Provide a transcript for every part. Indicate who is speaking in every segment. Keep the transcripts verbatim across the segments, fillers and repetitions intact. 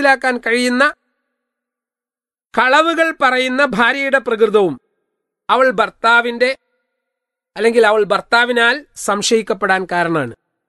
Speaker 1: മനസ്സിലാക്കാൻ കഴിയുന്ന കളവുകൾ പറയുന്ന ഭാര്യയുടെ പ്രകൃതവും അവൾ ഭർത്താവിൻ്റെ അല്ലെങ്കിൽ അവൾ ഭർത്താവിനാൽ സംശയിക്കപ്പെടാൻ കാരണമാണ്.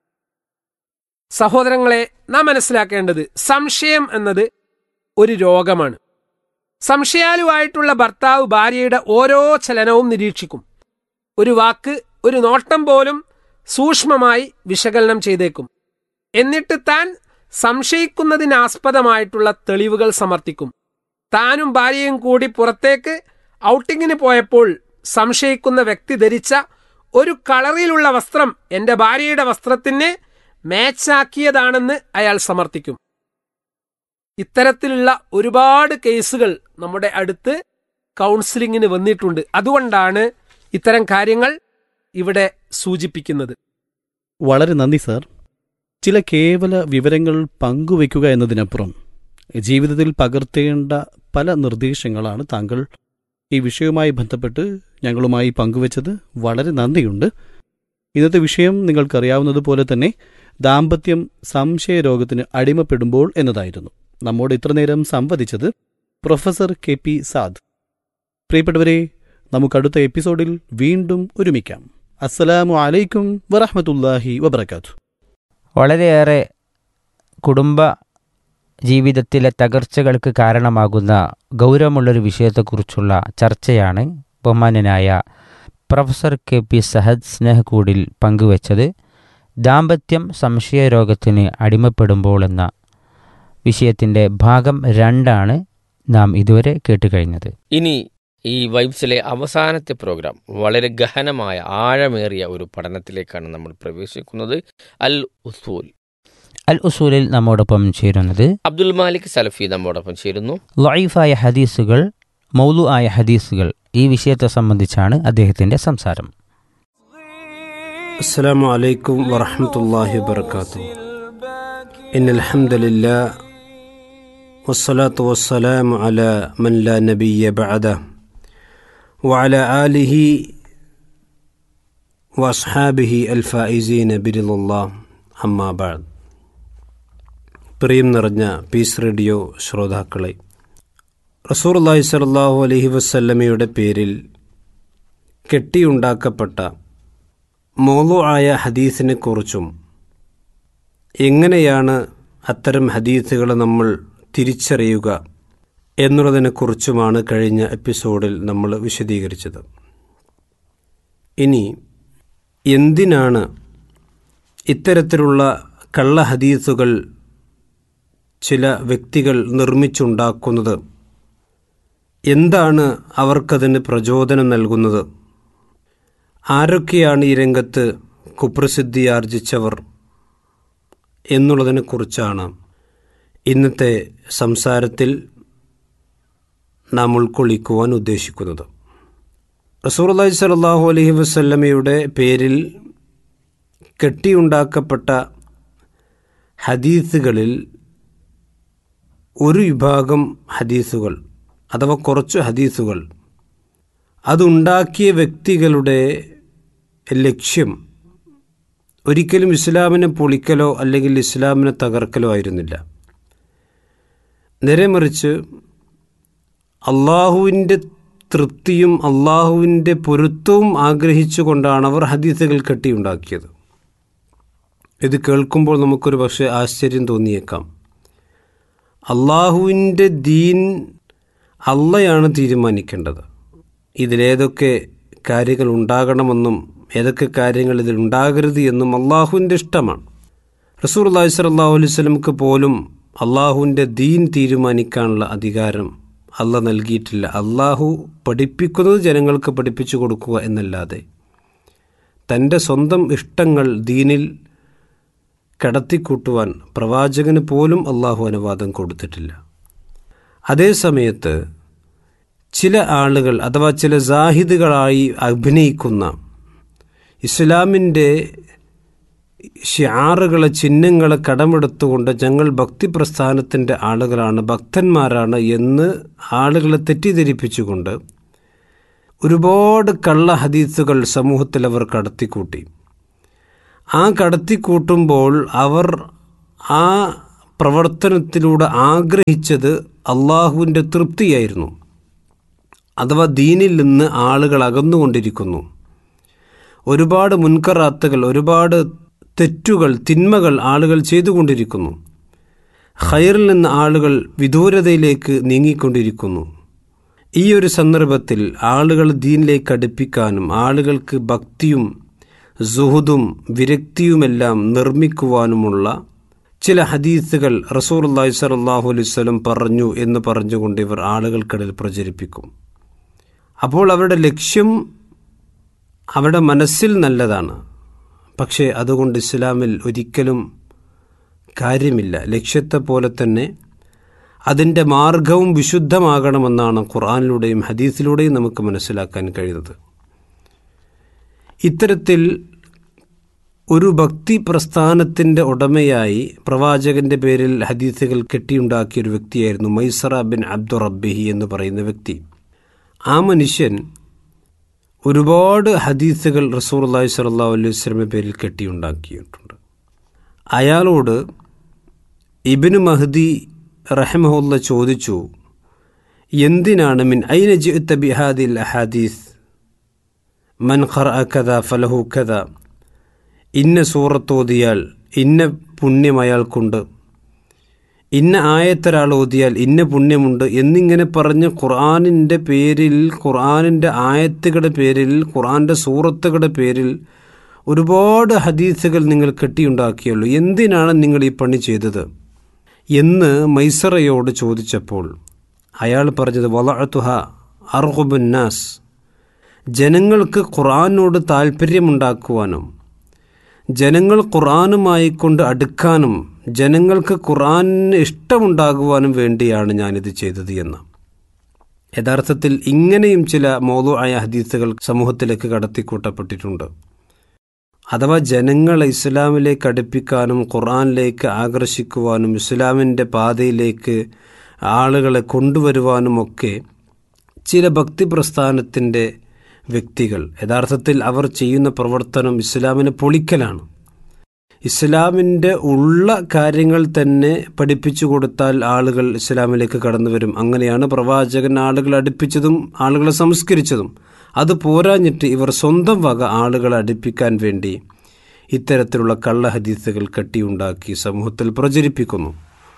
Speaker 1: സഹോദരങ്ങളെ, നാം മനസ്സിലാക്കേണ്ടത് സംശയം എന്നത് ഒരു രോഗമാണ്. സംശയാലുവായിട്ടുള്ള ഭർത്താവ് ഭാര്യയുടെ ഓരോ ചലനവും നിരീക്ഷിക്കും. ഒരു വാക്ക്, ഒരു നോട്ടം പോലും സൂക്ഷ്മമായി വിശകലനം ചെയ്തേക്കും. എന്നിട്ട് താൻ സംശയിക്കുന്നതിനാസ്പദമായിട്ടുള്ള തെളിവുകൾ സമർത്ഥിക്കും. താനും ഭാര്യയും കൂടി പുറത്തേക്ക് ഔട്ടിങ്ങിന് പോയപ്പോൾ സംശയിക്കുന്ന വ്യക്തി ധരിച്ച ഒരു കളറിലുള്ള വസ്ത്രം എൻ്റെ ഭാര്യയുടെ വസ്ത്രത്തിന് മാച്ചാക്കിയതാണെന്ന് അയാൾ സമർത്ഥിക്കും. ഇത്തരത്തിലുള്ള ഒരുപാട് കേസുകൾ നമ്മുടെ അടുത്ത് കൗൺസിലിങ്ങിന് വന്നിട്ടുണ്ട്. അതുകൊണ്ടാണ് ഇത്തരം കാര്യങ്ങൾ ഇവിടെ സൂചിപ്പിക്കുന്നത്.
Speaker 2: വളരെ നന്ദി സാർ. ചില കേവല വിവരങ്ങൾ പങ്കുവയ്ക്കുക എന്നതിനപ്പുറം ജീവിതത്തിൽ പകർത്തേണ്ട പല നിർദ്ദേശങ്ങളാണ് താങ്കൾ ഈ വിഷയവുമായി ബന്ധപ്പെട്ട് ഞങ്ങളുമായി പങ്കുവച്ചത്. വളരെ നന്ദിയുണ്ട്. ഇന്നത്തെ വിഷയം നിങ്ങൾക്കറിയാവുന്നതുപോലെ തന്നെ ദാമ്പത്യം സംശയരോഗത്തിന് അടിമപ്പെടുമ്പോൾ എന്നതായിരുന്നു. നമ്മോട് ഇത്രനേരം സംവദിച്ചത് പ്രൊഫസർ കെ പി സാദ്. പ്രിയപ്പെട്ടവരെ, നമുക്കടുത്ത എപ്പിസോഡിൽ വീണ്ടും ഒരുമിക്കാം. അസ്സലാമു അലൈക്കും വറഹ്മത്തുള്ളാഹി വബറകാതുഹു.
Speaker 3: വളരെയേറെ കുടുംബ ജീവിതത്തിലെ തകർച്ചകൾക്ക് കാരണമാകുന്ന ഗൗരവമുള്ളൊരു വിഷയത്തെക്കുറിച്ചുള്ള ചർച്ചയാണ് ബഹുമാന്യനായ പ്രൊഫസർ കെ പി സഹദ് സ്നേഹക്കൂടിൽ പങ്കുവച്ചത്. ദാമ്പത്യം സംശയരോഗത്തിന് അടിമപ്പെടുമ്പോൾ എന്ന വിഷയത്തിൻ്റെ ഭാഗം രണ്ടാണ് നാം ഇതുവരെ കേട്ടുകഴിഞ്ഞത്.
Speaker 4: ഇനി ഈ വൈബ്സിലെ അവസാനത്തെ പ്രോഗ്രാം വളരെ ഗഹനമായ ആഴമേറിയ ഒരു പഠനത്തിലേക്കാണ് നമ്മൾ പ്രവേശിക്കുന്നത്. അൽ ഉസൂൽ.
Speaker 3: അൽ ഉസൂലിൽ നമ്മോടൊപ്പം ചേരുന്നത്
Speaker 4: അബ്ദുൽ മാലിക് സലഫി നമ്മോടൊപ്പം ചേരുന്നു.
Speaker 3: ലഈഫായ ഹദീസുകൾ, മൗലു ആയ ഹദീസുകൾ, ഈ വിഷയത്തെ സംബന്ധിച്ചാണ് അദ്ദേഹത്തിന്റെ സംസാരം.
Speaker 5: അസ്സലാമു അലൈക്കും വറഹ്മത്തുള്ളാഹി വബറകാതുഹു. ഇന്നൽ ഹംദലില്ലാഹ് വസ്സലാത്തു വസ്സലാമു അലാ മൻ ലാ നബിയ്യ ബഅദഹു വഅലാ ആലിഹി വഅസ്ഹാബിഹി അൽ ഫായിസീന ബിറിദല്ലാഹ്. അമ്മാ ബഅദ്. പ്രിയം നിറഞ്ഞ പീസ് റേഡിയോ ശ്രോതാക്കളെ, റസൂലുള്ളാഹി സ്വല്ലല്ലാഹു അലൈഹി വസല്ലമയുടെ പേരിൽ കെട്ടിയുണ്ടാക്കപ്പെട്ട മൗളൂആയ ഹദീസിനെക്കുറിച്ചും എങ്ങനെയാണ് അത്തരം ഹദീസുകൾ നമ്മൾ തിരിച്ചറിയുക എന്നുള്ളതിനെക്കുറിച്ചുമാണ് കഴിഞ്ഞ എപ്പിസോഡിൽ നമ്മൾ വിശദീകരിച്ചത്. ഇനി എന്തിനാണ് ഇത്തരത്തിലുള്ള കള്ള ഹദീസുകൾ ചില വ്യക്തികൾ നിർമ്മിച്ചുണ്ടാക്കുന്നത്? എന്താണ് അവർക്കതിന് പ്രചോദനം നൽകുന്നത്? ആരൊക്കെയാണ് ഈ രംഗത്ത് കുപ്രസിദ്ധിയാർജിച്ചവർ എന്നുള്ളതിനെക്കുറിച്ചാണ് ഇന്നത്തെ സംസാരത്തിൽ നാം ഉൾക്കൊള്ളിക്കുവാൻ ഉദ്ദേശിക്കുന്നത്. റസൂലുള്ളാഹി സ്വല്ലല്ലാഹു അലൈഹി വസല്ലമയുടെ പേരിൽ കെട്ടിയുണ്ടാക്കപ്പെട്ട ഹദീസുകളിൽ ഒരു വിഭാഗം ഹദീസുകൾ അഥവാ കുറച്ച് ഹദീസുകൾ അതുണ്ടാക്കിയ വ്യക്തികളുടെ ലക്ഷ്യം ഒരിക്കലും ഇസ്ലാമിനെ പൊളിക്കലോ അല്ലെങ്കിൽ ഇസ്ലാമിനെ തകർക്കലോ ആയിരുന്നില്ല. നേരെമറിച്ച് അള്ളാഹുവിൻ്റെ തൃപ്തിയും അള്ളാഹുവിൻ്റെ പൊരുത്തവും ആഗ്രഹിച്ചുകൊണ്ടാണ് അവർ ഹദീസുകൾ കെട്ടിയുണ്ടാക്കിയത്. ഇത് കേൾക്കുമ്പോൾ നമുക്കൊരു പക്ഷേ ആശ്ചര്യം തോന്നിയേക്കാം. അള്ളാഹുവിൻ്റെ ദീൻ അള്ളയാണ് തീരുമാനിക്കേണ്ടത്. ഇതിലേതൊക്കെ കാര്യങ്ങൾ ഉണ്ടാകണമെന്നും ഏതൊക്കെ കാര്യങ്ങൾ ഇതിലുണ്ടാകരുത് എന്നും അള്ളാഹുവിൻ്റെ ഇഷ്ടമാണ്. റസൂലുള്ളാഹി സ്വല്ലല്ലാഹു അലൈഹി വസല്ലമക്ക് പോലും അള്ളാഹുവിൻ്റെ ദീൻ തീരുമാനിക്കാനുള്ള അധികാരം അള്ളാഹ് നൽകിയിട്ടില്ല. അള്ളാഹു പഠിപ്പിക്കുന്നത് ജനങ്ങൾക്ക് പഠിപ്പിച്ചു കൊടുക്കുക എന്നല്ലാതെ തൻ്റെ സ്വന്തം ഇഷ്ടങ്ങൾ ദീനിൽ കടത്തിക്കൂട്ടുവാൻ പ്രവാചകന് പോലും അള്ളാഹു അനുവാദം കൊടുത്തിട്ടില്ല. അതേസമയത്ത് ചില ആളുകൾ അഥവാ ചില സാഹിദുകളായി അഭിനയിക്കുന്ന ഇസ്ലാമിൻ്റെ ഷിആറുകളെ, ചിഹ്നങ്ങളെ കടമെടുത്തുകൊണ്ട് ഞങ്ങൾ ഭക്തി പ്രസ്ഥാനത്തിൻ്റെ ആളുകളാണ്, ഭക്തന്മാരാണ് എന്ന് ആളുകളെ തെറ്റിദ്ധരിപ്പിച്ചുകൊണ്ട് ഒരുപാട് കള്ള ഹദീസുകൾ സമൂഹത്തിൽ അവർ കടത്തിക്കൂട്ടി. ആ കടത്തിക്കൂട്ടുമ്പോൾ അവർ ആ പ്രവർത്തനത്തിലൂടെ ആഗ്രഹിച്ചത് അള്ളാഹുവിൻ്റെ തൃപ്തിയായിരുന്നു. അഥവാ ദീനിൽ നിന്ന് ആളുകൾ അകന്നുകൊണ്ടിരിക്കുന്നു. ഒരുപാട് മുൻകറാത്തുകൾ, ഒരുപാട് തെറ്റുകൾ, തിന്മകൾ ആളുകൾ ചെയ്തുകൊണ്ടിരിക്കുന്നു. ഖൈറിൽ നിന്ന് ആളുകൾ വിദൂരതയിലേക്ക് നീങ്ങിക്കൊണ്ടിരിക്കുന്നു. ഈ ഒരു സന്ദർഭത്തിൽ ആളുകൾ ദീനിലേക്ക് അടുപ്പിക്കാനും ആളുകൾക്ക് ഭക്തിയും സുഹുദും വിരക്തിയുമെല്ലാം നിർമ്മിക്കുവാനുമുള്ള ചില ഹദീസുകൾ റസൂലുള്ളാഹി സ്വല്ലല്ലാഹു അലൈഹി വസല്ലം പറഞ്ഞു എന്ന് പറഞ്ഞുകൊണ്ട് ഇവർ ആളുകൾക്കിടയിൽ പ്രചരിപ്പിക്കും. അപ്പോൾ അവരുടെ ലക്ഷ്യം അവരുടെ മനസ്സിൽ നല്ലതാണ്, പക്ഷേ അതുകൊണ്ട് ഇസ്ലാമിൽ ഒരിക്കലും കാര്യമില്ല. ലക്ഷ്യത്തെ പോലെ തന്നെ അതിൻ്റെ മാർഗവും വിശുദ്ധമാകണമെന്നാണ് ഖുർആനിലൂടെയും ഹദീസിലൂടെയും നമുക്ക് മനസ്സിലാക്കാൻ കഴിയുന്നത്. ഇത്തരത്തിൽ ഒരു ഭക്തി പ്രസ്ഥാനത്തിൻ്റെ ഉടമയായി പ്രവാചകൻ്റെ പേരിൽ ഹദീസുകൾ കെട്ടിയുണ്ടാക്കിയ ഒരു വ്യക്തിയായിരുന്നു മൈസറ ബിൻ അബ്ദു റബ്ബിഹി എന്ന് പറയുന്ന വ്യക്തി. ആ മനുഷ്യൻ ഒരുപാട് ഹദീസുകൾ റസൂലുള്ളാഹി സ്വല്ലല്ലാഹു അലൈഹി വസല്ലമയുടെ പേരിൽ കെട്ടിയുണ്ടാക്കിയിട്ടുണ്ട്. അയാളോട് ഇബ്നു മഹ്ദി റഹിമഹുല്ല ചോദിച്ചു, എന്തിനാണ് മിൻ ഐന ജിഅത ബിഹാദിൽ അഹാദീസ് മൻ ഖറഅ കദാ ഫലഹു കദാ, ഇന്ന സൂറത്തോതിയാൽ ഇന്ന പുണ്യം അയാൾക്കുണ്ട്, ഇന്ന ആയത്തൊരാൾ ഓതിയാൽ ഇന്ന പുണ്യമുണ്ട് എന്നിങ്ങനെ പറഞ്ഞ് ഖുർആനിൻ്റെ പേരിൽ, ഖുർആനിൻ്റെ ആയത്തുകളുടെ പേരിൽ, ഖുർആൻ്റെ സൂറത്തുകളുടെ പേരിൽ ഒരുപാട് ഹദീസുകൾ നിങ്ങൾ കെട്ടിയുണ്ടാക്കിയുള്ളൂ. എന്തിനാണ് നിങ്ങൾ ഈ പണി ചെയ്തത് എന്ന് മൈസറയോട് ചോദിച്ചപ്പോൾ അയാൾ പറഞ്ഞത് വളഅതുഹ അർഗുബുന്നാസ്, ജനങ്ങൾക്ക് ഖുർആനോട് താല്പര്യമുണ്ടാക്കുവാനും ജനങ്ങൾ ഖുർആനുമായി കൊണ്ട് അടുക്കാനും ജനങ്ങൾക്ക് ഖുർആനിന് ഇഷ്ടമുണ്ടാകുവാനും വേണ്ടിയാണ് ഞാനിത് ചെയ്തത് എന്ന്. യഥാർത്ഥത്തിൽ ഇങ്ങനെയും ചില മൗദൂആയ ഹദീസുകൾ സമൂഹത്തിലേക്ക് കടത്തിക്കൂട്ടപ്പെട്ടിട്ടുണ്ട്. അഥവാ ജനങ്ങളെ ഇസ്ലാമിലേക്ക് അടുപ്പിക്കാനും ഖുർആനിലേക്ക് ആകർഷിക്കുവാനും ഇസ്ലാമിൻ്റെ പാതയിലേക്ക് ആളുകളെ കൊണ്ടുവരുവാനുമൊക്കെ ചില ഭക്തി പ്രസ്ഥാനത്തിൻ്റെ വ്യക്തികൾ, യഥാർത്ഥത്തിൽ അവർ ചെയ്യുന്ന പ്രവർത്തനം ഇസ്ലാമിനെ പൊളിക്കലാണ്. ഇസ്ലാമിൻ്റെ ഉള്ള കാര്യങ്ങൾ തന്നെ പഠിപ്പിച്ചു കൊടുത്താൽ ആളുകൾ ഇസ്ലാമിലേക്ക് കടന്നു വരും. അങ്ങനെയാണ് പ്രവാചകൻ ആളുകളെ അടുപ്പിച്ചതും ആളുകളെ സംസ്കരിച്ചതും. അത് പോരാഞ്ഞിട്ട് ഇവർ സ്വന്തം വക ആളുകളെ അടുപ്പിക്കാൻ വേണ്ടി ഇത്തരത്തിലുള്ള കള്ള ഹദീസുകൾ കെട്ടിയുണ്ടാക്കി സമൂഹത്തിൽ പ്രചരിപ്പിക്കുന്നു.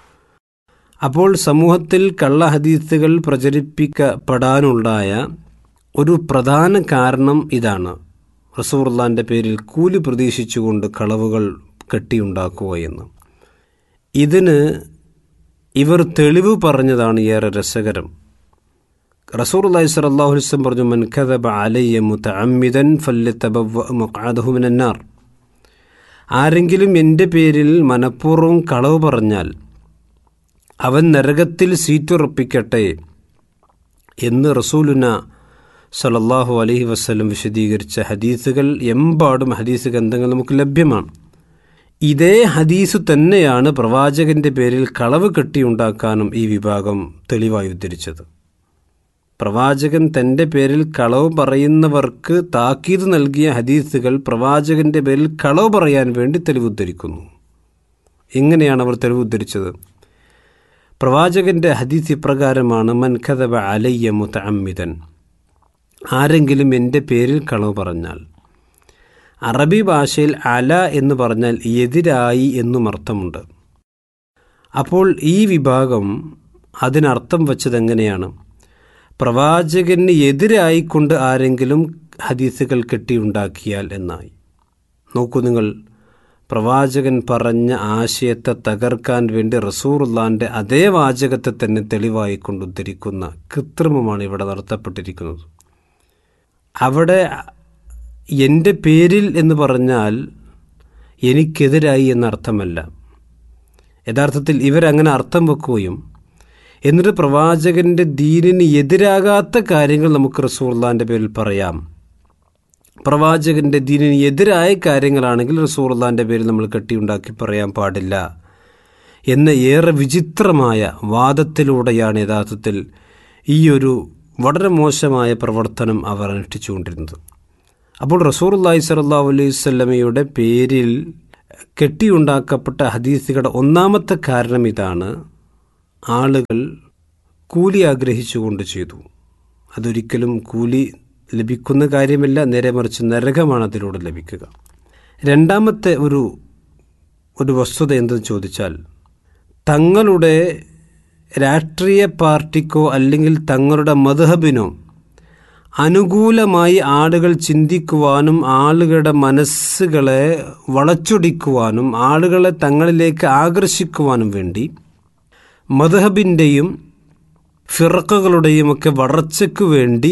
Speaker 5: അപ്പോൾ സമൂഹത്തിൽ കള്ള ഹദീസുകൾ പ്രചരിപ്പിക്കപ്പെടാനുണ്ടായ ഒരു പ്രധാന കാരണം ഇതാണ്: റസൂലുള്ളാഹിന്റെ പേരിൽ കൂലി പ്രതീക്ഷിച്ചുകൊണ്ട് കളവുകൾ കെട്ടിയുണ്ടാക്കുക എന്ന്. ഇതിന് ഇവർ തെളിവ് പറഞ്ഞതാണ് ഏറെ രസകരം. റസൂലുള്ളാഹി സ്വല്ലല്ലാഹു അലൈഹി വസല്ലം പറഞ്ഞു, മൻ കദബ അലയ്യ മുതഅമ്മിദൻ ഫല്യതബവ്വ മഖ്അദഹു മിനന്നാർ. ആരെങ്കിലും എൻ്റെ പേരിൽ മനഃപൂർവ്വം കളവ് പറഞ്ഞാൽ അവൻ നരകത്തിൽ സീറ്റുറപ്പിക്കട്ടെ എന്ന് റസൂലുന സ്വല്ലല്ലാഹു അലൈഹി വസല്ലം വിശദീകരിച്ച ഹദീസുകൾ എമ്പാടും ഹദീസ് ഗ്രന്ഥങ്ങൾ നമുക്ക് ലഭ്യമാണ്. ഇതേ ഹദീസ് തന്നെയാണ് പ്രവാചകൻ്റെ പേരിൽ കളവ് കെട്ടിയുണ്ടാക്കാനും ഈ വിഭാഗം തെളിവായി ഉദ്ധരിച്ചത്. പ്രവാചകൻ തൻ്റെ പേരിൽ കളവ് പറയുന്നവർക്ക് താക്കീത് നൽകിയ ഹദീസുകൾ പ്രവാചകൻ്റെ പേരിൽ കളവ് പറയാൻ വേണ്ടി തെളിവുദ്ധരിക്കുന്നു. എങ്ങനെയാണ് അവർ തെളിവുദ്ധരിച്ചത്? പ്രവാചകൻ്റെ ഹദീസ് ഇപ്രകാരമാണ്: മൻ കദബ അലയ്യ മുതഅമ്മിദൻ. ആരെങ്കിലും എൻ്റെ പേരിൽ കളവ് പറഞ്ഞാൽ, അറബി ഭാഷയിൽ അല എന്ന് പറഞ്ഞാൽ എതിരായി എന്നും അർത്ഥമുണ്ട്. അപ്പോൾ ഈ വിഭാഗം അതിനർത്ഥം വച്ചത് എങ്ങനെയാണ്? പ്രവാചകന് എതിരായിക്കൊണ്ട് ആരെങ്കിലും ഹദീസുകൾ കെട്ടിയുണ്ടാക്കിയാൽ എന്നായി. നോക്കൂ നിങ്ങൾ, പ്രവാചകൻ പറഞ്ഞ ആശയത്തെ തകർക്കാൻ വേണ്ടി റസൂലുള്ളാഹിന്റെ അതേ വാചകത്തെ തന്നെ തെളിവായിക്കൊണ്ട് ഉദ്ധരിക്കുന്ന കൃത്രിമമാണ് ഇവിടെ നടത്തപ്പെട്ടിരിക്കുന്നത്. അവിടെ എൻ്റെ പേരിൽ എന്ന് പറഞ്ഞാൽ എനിക്കെതിരായി എന്നർത്ഥമല്ല. യഥാർത്ഥത്തിൽ ഇവരങ്ങനെ അർത്ഥം വെക്കുകയും എന്നിട്ട് പ്രവാചകൻ്റെ ദീനിന് എതിരാകാത്ത കാര്യങ്ങൾ നമുക്ക് റസൂലുള്ളാഹിന്റെ പേരിൽ പറയാം, പ്രവാചകൻ്റെ ദീനിന് എതിരായ കാര്യങ്ങളാണെങ്കിൽ റസൂലുള്ളാഹിന്റെ പേരിൽ നമ്മൾ കെട്ടിയുണ്ടാക്കി പറയാൻ പാടില്ല എന്ന ഏറെ വിചിത്രമായ വാദത്തിലൂടെയാണ് യഥാർത്ഥത്തിൽ ഈ ഒരു വളരെ മോശമായ പ്രവർത്തനം അവർ അനുഷ്ഠിച്ചുകൊണ്ടിരുന്നത്. അപ്പോൾ റസൂലുള്ളാഹി സ്വല്ലല്ലാഹു അലൈഹി വസല്ലമയുടെ പേരിൽ കെട്ടിയുണ്ടാക്കപ്പെട്ട ഹദീസുകളുടെ ഒന്നാമത്തെ കാരണം ഇതാണ്: ആളുകൾ കൂലി ആഗ്രഹിച്ചുകൊണ്ട് ചെയ്തു. അതൊരിക്കലും കൂലി ലഭിക്കുന്ന കാര്യമല്ല, നേരെ മറിച്ച് നരകമാണ് അതിലൂടെ ലഭിക്കുക. രണ്ടാമത്തെ ഒരു ഒരു വസ്തുത എന്തെന്ന് ചോദിച്ചാൽ, തങ്ങളുടെ രാഷ്ട്രീയ പാർട്ടിക്കോ അല്ലെങ്കിൽ തങ്ങളുടെ മദ്ഹബിനോ അനുകൂലമായി ആളുകൾ ചിന്തിക്കുവാനും ആളുകളുടെ മനസ്സുകളെ വളച്ചൊടിക്കുവാനും ആളുകളെ തങ്ങളിലേക്ക് ആകർഷിക്കുവാനും വേണ്ടി മദ്ഹബിൻ്റെയും ഫിർഖകളുടെയും ഒക്കെ വളർച്ചയ്ക്കു വേണ്ടി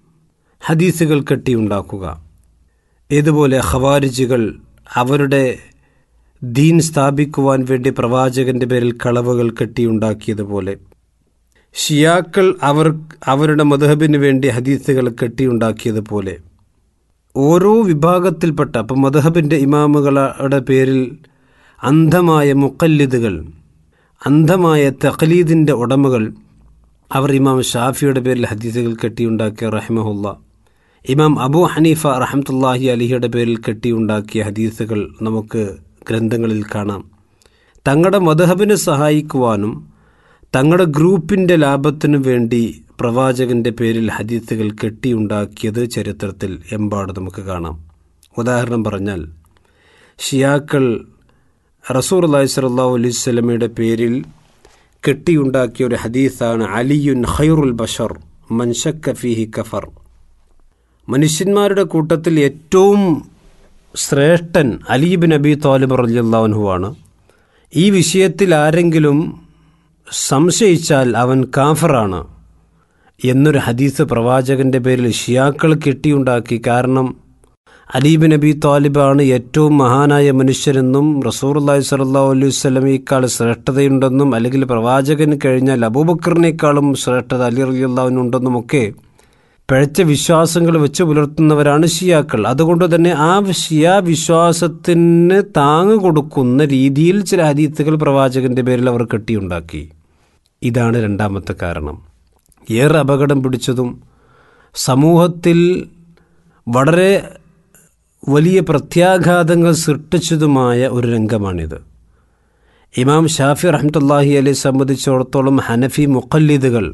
Speaker 5: ഹദീസുകൾ കെട്ടിയുണ്ടാക്കുക. ഇതുപോലെ ഖവാരിജുകൾ അവരുടെ ദീൻ സ്ഥാപിക്കുവാൻ വേണ്ടി പ്രവാചകന്റെ പേരിൽ കളവുകൾ കെട്ടിയുണ്ടാക്കിയതുപോലെ ഷിയാക്കൾ അവർ അവരുടെ മദ്ഹബിന് വേണ്ടി ഹദീസുകൾ കെട്ടിയുണ്ടാക്കിയതുപോലെ ഓരോ വിഭാഗത്തിൽപ്പെട്ട, അപ്പം മദ്ഹബിൻ്റെ ഇമാമുകളുടെ പേരിൽ അന്ധമായ മുഖല്ലിദുകൾ, അന്ധമായ തഖ്ലീദിൻ്റെ ഉടമകൾ, അവർ ഇമാം ഷാഫിയുടെ പേരിൽ ഹദീസുകൾ കെട്ടിയുണ്ടാക്കിയ റഹിമഹുല്ല, ഇമാം അബൂ ഹനീഫ റഹ്മത്തുള്ളാഹി അലിഹിയുടെ പേരിൽ കെട്ടിയുണ്ടാക്കിയ ഹദീസുകൾ നമുക്ക് ഗ്രന്ഥങ്ങളിൽ കാണാം. തങ്ങളുടെ മദ്ഹബിനെ സഹായിക്കുവാനും തങ്ങളുടെ ഗ്രൂപ്പിൻ്റെ ലാഭത്തിനു വേണ്ടി പ്രവാചകൻ്റെ പേരിൽ ഹദീസുകൾ കെട്ടിയുണ്ടാക്കിയത് ചരിത്രത്തിൽ എമ്പാട് നമുക്ക് കാണാം. ഉദാഹരണം പറഞ്ഞാൽ, ഷിയാക്കൾ റസൂലുള്ളാഹി സ്വല്ലല്ലാഹു അലൈഹി വസല്ലമയുടെ പേരിൽ കെട്ടിയുണ്ടാക്കിയ ഒരു ഹദീസാണ് അലിയുൻ ഖൈറുൽ ബഷർ മൻ ശക്ക ഫീഹി കഫർ. മനുഷ്യന്മാരുടെ കൂട്ടത്തിൽ ഏറ്റവും ശ്രേഷ്ഠൻ അലി ഇബ്നു അബീ ത്വാലിബ് റളിയല്ലാഹു അൻഹു ആണ്. ഈ വിഷയത്തിൽ ആരെങ്കിലും സംശയിച്ചാൽ അവൻ കാഫറാണ് എന്നൊരു ഹദീസ് പ്രവാചകൻ്റെ പേരിൽ ഷിയാക്കൾ കെട്ടിയുണ്ടാക്കി. കാരണം അലി ഇബ്നു അബീ ത്വാലിബാണ് ഏറ്റവും മഹാനായ മനുഷ്യരെന്നും റസൂലുള്ളാഹി സ്വല്ലല്ലാഹു അലൈഹി വസല്ലമയേക്കാൾ ശ്രേഷ്ഠതയുണ്ടെന്നും അല്ലെങ്കിൽ പ്രവാചകന് കഴിഞ്ഞാൽ അബൂബക്കറിനേക്കാളും ശ്രേഷ്ഠത അലി റളിയല്ലാഹു അൻഹു ഉണ്ടെന്നും ഒക്കെ പിഴച്ച വിശ്വാസങ്ങൾ വെച്ച് പുലർത്തുന്നവരാണ് ഷിയാക്കൾ. അതുകൊണ്ട് തന്നെ ആ ഷിയാ വിശ്വാസത്തിന് താങ്ങ് കൊടുക്കുന്ന രീതിയിൽ ചില ഹദീസുകൾ പ്രവാചകൻ്റെ പേരിൽ അവർ കെട്ടിയുണ്ടാക്കി. ഇതാണ് രണ്ടാമത്തെ കാരണം. ഏറെ അപകടം പിടിച്ചതും സമൂഹത്തിൽ വളരെ വലിയ പ്രത്യാഘാതങ്ങൾ സൃഷ്ടിച്ചതുമായ ഒരു രംഗമാണിത്. ഇമാം ഷാഫി റഹ്മത്തുള്ളാഹി അലൈഹി സംബന്ധിച്ചിടത്തോളം ഹനഫി മുഖല്ലിദുകൾ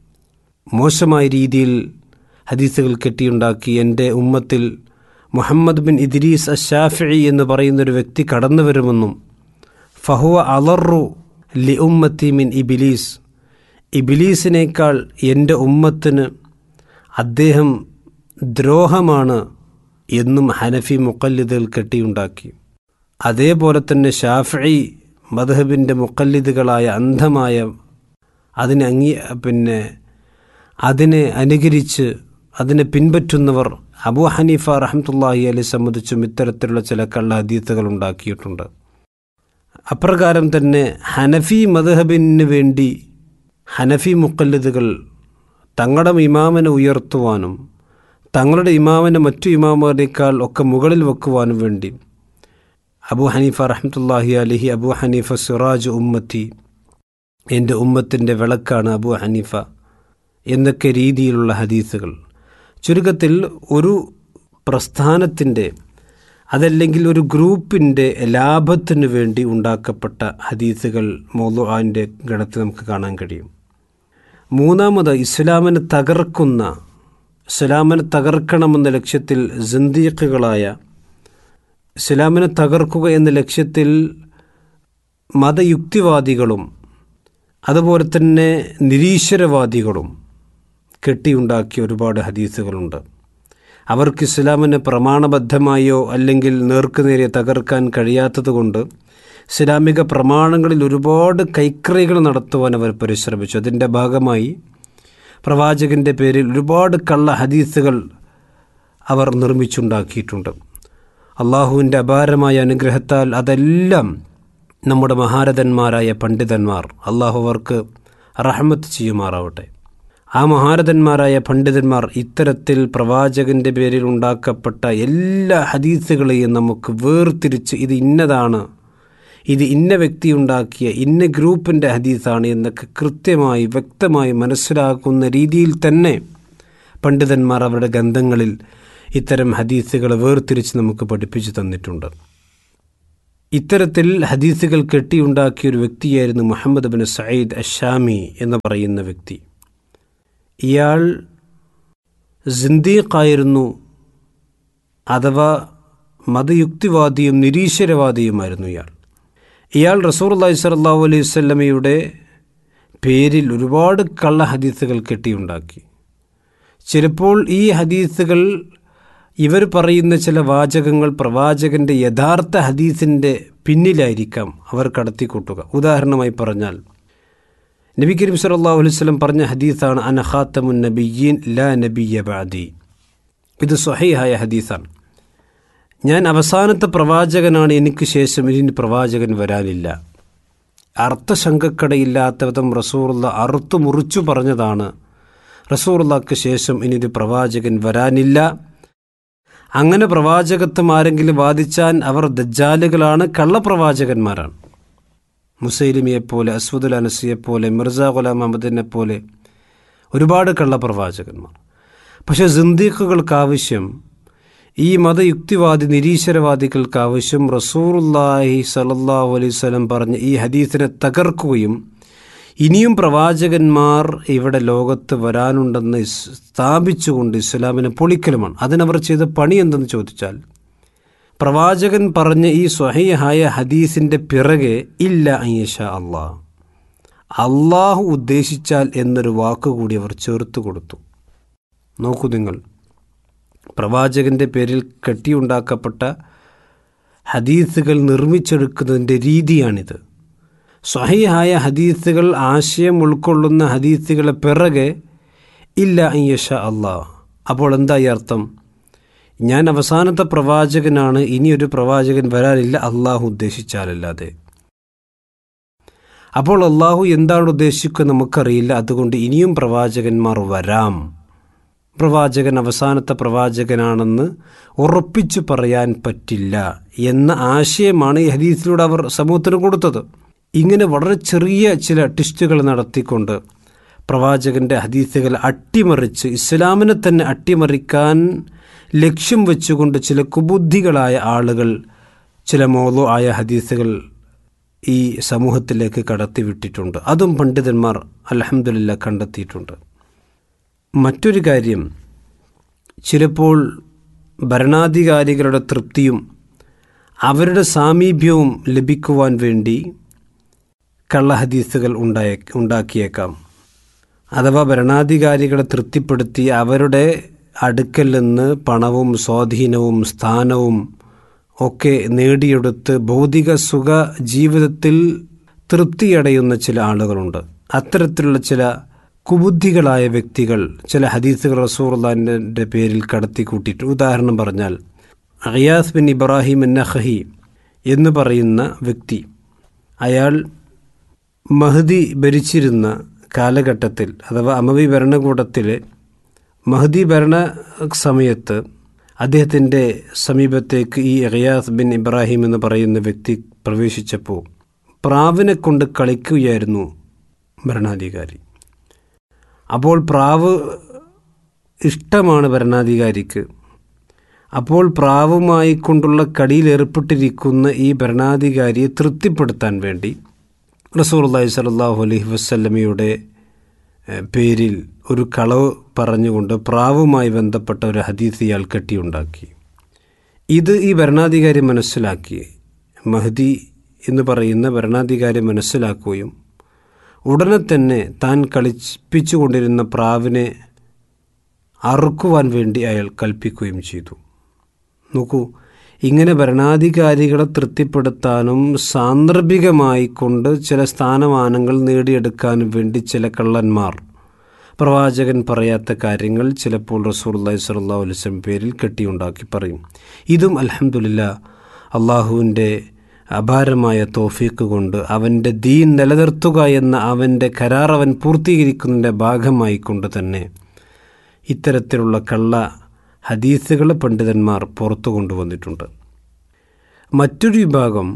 Speaker 5: മോശമായ രീതിയിൽ ഹദീസുകൾ കെട്ടിയുണ്ടാക്കി. എൻ്റെ ഉമ്മത്തിൽ മുഹമ്മദ് ബിൻ ഇദ്രീസ് അശ്ശാഫിഈ എന്ന് പറയുന്നൊരു വ്യക്തി കടന്നു വരുമെന്നും ഫഹുവ അളറു ലി ഉമ്മത്തി മിൻ ഇബിലീസ്, ഇബിലീസിനേക്കാൾ എൻ്റെ ഉമ്മത്തിന് അദ്ദേഹം ദ്രോഹമാണ് എന്നും ഹനഫി മുഖല്ലിദുകൾ കെട്ടിയുണ്ടാക്കി. അതേപോലെ തന്നെ ഷാഫിഈ മദ്ഹബിൻ്റെ മുഖല്ലിദുകളായ അന്ധമായ അതിനെ അംഗീ പിന്നെ അതിനെ അനുകരിച്ച് അതിനെ പിൻപറ്റുന്നവർ അബൂ ഹനീഫ റഹ്മത്തുള്ളാഹി അലൈഹി സംബന്ധിച്ചും ഇത്തരത്തിലുള്ള ചില കള്ള ഹദീസുകൾ ഉണ്ടാക്കിയിട്ടുണ്ട്. അപ്രകാരം തന്നെ ഹനഫി മദ്ഹബിന് വേണ്ടി ഹനഫി മുഖല്ലിദുകൾ തങ്ങളുടെ ഇമാമിനെ ഉയർത്തുവാനും തങ്ങളുടെ ഇമാമിനെ മറ്റു ഇമാമുകളേക്കാൾ ഒക്കെ മുകളിൽ വെക്കുവാനും വേണ്ടി അബൂ ഹനീഫ റഹ്മത്തുള്ളാഹി അലൈഹി, അബൂ ഹനീഫ സിറാജ് ഉമ്മത്തി, എൻ്റെ ഉമ്മത്തിൻ്റെ വിളക്കാണ് അബൂ ഹനീഫ എന്നൊക്കെ രീതിയിലുള്ള ഹദീസുകൾ. ചുരുക്കത്തിൽ ഒരു പ്രസ്ഥാനത്തിൻ്റെ അതല്ലെങ്കിൽ ഒരു ഗ്രൂപ്പിൻ്റെ ലാഭത്തിനു വേണ്ടി ഉണ്ടാക്കപ്പെട്ട ഹദീസുകൾ മൗദൂഅിൻ്റെ ഗണത്തിൽ നമുക്ക് കാണാൻ കഴിയും. മൂന്നാമത്, ഇസ്ലാമിനെ തകർക്കുന്ന ഇസ്ലാമിനെ തകർക്കണമെന്ന ലക്ഷ്യത്തിൽ സിന്ദീഖുകളായ, ഇസ്ലാമിനെ തകർക്കുക എന്ന ലക്ഷ്യത്തിൽ മതയുക്തിവാദികളും അതുപോലെ തന്നെ നിരീശ്വരവാദികളും കെട്ടിയുണ്ടാക്കിയ ഒരുപാട് ഹദീസുകളുണ്ട്. അവർക്ക് ഇസ്ലാമിനെ പ്രമാണബദ്ധമായോ അല്ലെങ്കിൽ നേർക്കുനേരെ തകർക്കാൻ കഴിയാത്തതുകൊണ്ട് ഇസ്ലാമിക പ്രമാണങ്ങളിൽ ഒരുപാട് കൈക്രൈകൾ നടത്തുവാൻ അവർ പരിശ്രമിച്ചു. അതിൻ്റെ ഭാഗമായി പ്രവാചകൻ്റെ പേരിൽ ഒരുപാട് കള്ള ഹദീസുകൾ അവർ നിർമ്മിച്ചുണ്ടാക്കിയിട്ടുണ്ട്. അള്ളാഹുവിൻ്റെ അപാരമായ അനുഗ്രഹത്താൽ അതെല്ലാം നമ്മുടെ മഹാരഥന്മാരായ പണ്ഡിതന്മാർ, അള്ളാഹു അവർക്ക് റഹ്മത്ത് ചെയ്യുമാറാവട്ടെ, ആ മഹാരഥന്മാരായ പണ്ഡിതന്മാർ ഇത്തരത്തിൽ പ്രവാചകൻ്റെ പേരിൽ ഉണ്ടാക്കപ്പെട്ട എല്ലാ ഹദീസുകളെയും നമുക്ക് വേർതിരിച്ച് ഇത് ഇന്നതാണ്, ഇത് ഇന്ന വ്യക്തി ഉണ്ടാക്കിയ ഇന്ന ഗ്രൂപ്പിൻ്റെ ഹദീസാണ് എന്നൊക്കെ കൃത്യമായി വ്യക്തമായി മനസ്സിലാക്കുന്ന രീതിയിൽ തന്നെ പണ്ഡിതന്മാർ അവരുടെ ഗ്രന്ഥങ്ങളിൽ ഇത്തരം ഹദീസുകൾ വേർതിരിച്ച് നമുക്ക് പഠിപ്പിച്ചു തന്നിട്ടുണ്ട്. ഇത്തരത്തിൽ ഹദീസുകൾ കെട്ടിയുണ്ടാക്കിയ ഒരു വ്യക്തിയായിരുന്നു മുഹമ്മദ് ബിൻ സഈദ് അശ്ശാമി എന്ന് പറയുന്ന വ്യക്തി. ഇയാൾ സിന്ദീഖായിരുന്നു, അഥവാ മതയുക്തിവാദിയും നിരീശ്വരവാദിയുമായിരുന്നു ഇയാൾ. ഇയാൾ റസൂലുള്ളാഹി സ്വല്ലല്ലാഹു അലൈഹി വസല്ലമയുടെ പേരിൽ ഒരുപാട് കള്ള ഹദീസുകൾ കെട്ടിയുണ്ടാക്കി. ചിലപ്പോൾ ഈ ഹദീസുകൾ, ഇവർ പറയുന്ന ചില വാചകങ്ങൾ പ്രവാചകൻ്റെ യഥാർത്ഥ ഹദീസിൻ്റെ പിന്നിലായിരിക്കാം അവർ കടത്തിക്കൂട്ടുക. ഉദാഹരണമായി പറഞ്ഞാൽ നബി കരീം സല്ലല്ലാഹു അലൈഹി വസല്ലം പറഞ്ഞ ഹദീസാണ് അന ഖാതമുൻ നബിയ്യീൻ ലാ നബിയ്യ ബഅദി. ഇത് സ്വഹീഹായ ഹദീസാണ്. ഞാൻ അവസാനത്തെ പ്രവാചകനാണ്, എനിക്ക് ശേഷം ഇനി പ്രവാചകൻ വരാനില്ല. അർത്ഥശങ്കക്കടയില്ലാത്ത വിധം റസൂലുള്ള അറുത്തു മുറിച്ചു പറഞ്ഞതാണ്, റസൂലുള്ളാഹിക്ക് ശേഷം ഇനി ഒരു പ്രവാചകൻ വരാനില്ല. അങ്ങനെ പ്രവാചകത്വം ആരെങ്കിലും വാദിച്ചാൽ അവർ ദജ്ജാലുകളാണ്, കള്ളപ്രവാചകന്മാരാണ്. മുസൈലിമിയെപ്പോലെ, അസ്വദുൽ അനസിയെപ്പോലെ, മിർസ ഗുലാം അഹമ്മദിനെ പോലെ ഒരുപാട് കള്ളപ്രവാചകന്മാർ. പക്ഷേ സിന്ദീഖുകൾക്കാവശ്യം, ഈ മതയുക്തിവാദി നിരീശ്വരവാദികൾക്കാവശ്യം റസൂലുള്ളാഹി സ്വല്ലല്ലാഹു അലൈഹി വസല്ലം പറഞ്ഞ ഈ ഹദീസിനെ തകർക്കുകയും ഇനിയും പ്രവാചകന്മാർ ഇവിടെ ലോകത്ത് വരാനുണ്ടെന്ന് സ്ഥാപിച്ചുകൊണ്ട് ഇസ്ലാമിനെ പൊളിക്കലുമാണ്. അതിനവർ ചെയ്ത പണി എന്തെന്ന് ചോദിച്ചാൽ, പ്രവാചകൻ പറഞ്ഞ ഈ സ്വഹീഹായ ഹദീസിൻ്റെ പിറകെ ഇല്ല അയ്യഷാ അള്ളാഹ്, അള്ളാഹു ഉദ്ദേശിച്ചാൽ എന്നൊരു വാക്കുകൂടി അവർ ചേർത്ത് കൊടുത്തു. നോക്കൂ നിങ്ങൾ, പ്രവാചകൻ്റെ പേരിൽ കെട്ടിയുണ്ടാക്കപ്പെട്ട ഹദീസുകൾ നിർമ്മിച്ചെടുക്കുന്നതിൻ്റെ രീതിയാണിത്. സ്വഹീഹായ ഹദീസുകൾ, ആശയം ഉൾക്കൊള്ളുന്ന ഹദീസുകളെ പിറകെ ഇല്ല അയ്യഷാ അള്ളാഹ്. അപ്പോൾ എന്തായി അർത്ഥം? ഞാൻ അവസാനത്തെ പ്രവാചകനാണ്, ഇനിയൊരു പ്രവാചകൻ വരാനില്ല അള്ളാഹു ഉദ്ദേശിച്ചാലല്ലാതെ. അപ്പോൾ അള്ളാഹു എന്താണ് ഉദ്ദേശിക്കുക നമുക്കറിയില്ല, അതുകൊണ്ട് ഇനിയും പ്രവാചകന്മാർ വരാം. പ്രവാചകൻ അവസാനത്തെ പ്രവാചകനാണെന്ന് ഉറപ്പിച്ചു പറയാൻ പറ്റില്ല എന്ന ആശയമാണ് ഈ ഹദീസിലൂടെ അവർ സമൂഹത്തിന് കൊടുത്തത്. ഇങ്ങനെ വളരെ ചെറിയ ചില ടിസ്റ്റുകൾ നടത്തിക്കൊണ്ട് പ്രവാചകൻ്റെ ഹദീസുകൾ അട്ടിമറിച്ച് ഇസ്ലാമിനെ തന്നെ അട്ടിമറിക്കാൻ ലക്ഷ്യം വെച്ചുകൊണ്ട് ചില കുബുദ്ധികളായ ആളുകൾ ചില മൗളൂ ആയ ഹദീസുകൾ ഈ സമൂഹത്തിലേക്ക് കടത്തിവിട്ടിട്ടുണ്ട്. അതും പണ്ഡിതന്മാർ അൽഹംദുലില്ലാഹ് കണ്ടെത്തിയിട്ടുണ്ട്. മറ്റൊരു കാര്യം, ചിലപ്പോൾ ഭരണാധികാരികളുടെ തൃപ്തിയും അവരുടെ സാമീപ്യവും ലഭിക്കുവാൻ വേണ്ടി കള്ളഹദീസുകൾ ഉണ്ടായ ഉണ്ടാക്കിയേക്കാം. അഥവാ ഭരണാധികാരികളെ തൃപ്തിപ്പെടുത്തി അവരുടെ അടുക്കൽ നിന്ന് പണവും സ്വാധീനവും സ്ഥാനവും ഒക്കെ നേടിയെടുത്ത് ഭൗതിക സുഖ ജീവിതത്തിൽ തൃപ്തിയടയുന്ന ചില ആളുകളുണ്ട്. അത്തരത്തിലുള്ള ചില കുബുദ്ധികളായ വ്യക്തികൾ ചില ഹദീസുകൾ റസൂലുള്ളാഹിന്റെ പേരിൽ കടത്തിക്കൂട്ടിയിട്ട്, ഉദാഹരണം പറഞ്ഞാൽ ഗിയാസ് ബിൻ ഇബ്രാഹിം അൻ-നഖഈ എന്ന് പറയുന്ന വ്യക്തി, അയാൾ മഹ്ദി ഭരിച്ചിരുന്ന കാലഘട്ടത്തിൽ, അഥവാ അമവി ഭരണകൂടത്തിലെ മഹ്ദി ഭരണ സമയത്ത് അദ്ദേഹത്തിൻ്റെ സമീപത്തേക്ക് ഈ ഗിയാസ് ബിൻ ഇബ്രാഹിം എന്ന് പറയുന്ന വ്യക്തി പ്രവേശിച്ചപ്പോൾ പ്രാവിനെ കൊണ്ട് കളിക്കുകയായിരുന്നു ഭരണാധികാരി. അപ്പോൾ പ്രാവ് ഇഷ്ടമാണ് ഭരണാധികാരിക്ക്. അപ്പോൾ പ്രാവുമായി കൊണ്ടുള്ള കളിയിൽ ഏർപ്പെട്ടിരിക്കുന്ന ഈ ഭരണാധികാരിയെ തൃപ്തിപ്പെടുത്താൻ വേണ്ടി റസൂലുള്ളാഹി സ്വല്ലല്ലാഹു അലൈഹി വസല്ലമയുടെ പേരിൽ ഒരു കളവ് പറഞ്ഞുകൊണ്ട് പ്രാവുമായി ബന്ധപ്പെട്ട ഒരു ഹദീസ് ഇയാൾ കെട്ടിയുണ്ടാക്കി. ഇത് ഈ ഭരണാധികാരി മനസ്സിലാക്കി, മഹ്ദി എന്ന് പറയുന്ന ഭരണാധികാരി മനസ്സിലാക്കുകയും ഉടനെ തന്നെ താൻ കളിപ്പിച്ചുകൊണ്ടിരുന്ന പ്രാവിനെ അറുക്കുവാൻ വേണ്ടി അയാൾ കൽപ്പിക്കുകയും ചെയ്തു. നോക്കൂ, ഇങ്ങനെ ഭരണാധികാരികളെ തൃപ്തിപ്പെടുത്താനും സാന്ദർഭികമായി കൊണ്ട് ചില സ്ഥാനമാനങ്ങൾ നേടിയെടുക്കാനും വേണ്ടി ചില കള്ളന്മാർ പ്രവാചകൻ പറയാത്ത കാര്യങ്ങൾ ചിലപ്പോൾ റസൂലുള്ളാഹി സ്വല്ലല്ലാഹു അലൈഹി വസല്ലം പേരിൽ കെട്ടിയുണ്ടാക്കി പറയും. ഇതും അൽഹംദുലില്ലാഹ് അള്ളാഹുവിൻ്റെ അപാരമായ തൗഫീഖ് കൊണ്ട് അവൻ്റെ ദീൻ നിലനിർത്തുക എന്ന അവൻ്റെ കരാർ അവൻ പൂർത്തീകരിക്കുന്നതിൻ്റെ ഭാഗമായി കൊണ്ട് തന്നെ ഇത്തരത്തിലുള്ള കള്ള ഹദീസുകൾ പണ്ഡിതന്മാർ പുറത്തു കൊണ്ടുവന്നിട്ടുണ്ട്. മറ്റൊരു വിഭാഗം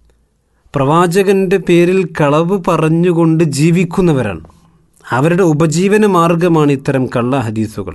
Speaker 5: പ്രവാചകൻ്റെ പേരിൽ കളവ് പറഞ്ഞുകൊണ്ട് ജീവിക്കുന്നവരാണ്. അവരുടെ ഉപജീവന മാർഗമാണ് ഇത്തരം കള്ള ഹദീസുകൾ.